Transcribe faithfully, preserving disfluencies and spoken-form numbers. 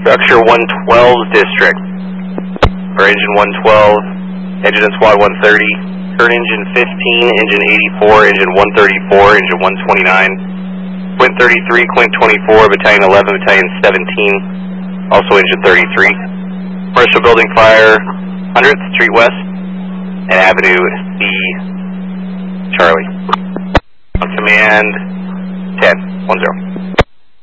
Structure one twelve District. For engine one twelve, engine and squad one thirty, current engine fifteen, engine eighty-four, engine one thirty-four, engine one twenty-nine, Quint thirty-three, Quint twenty-four, Battalion eleven, Battalion seventeen, also engine thirty-three. Commercial building fire, one hundredth Street West, and Avenue C, Charlie. On command, ten, one zero.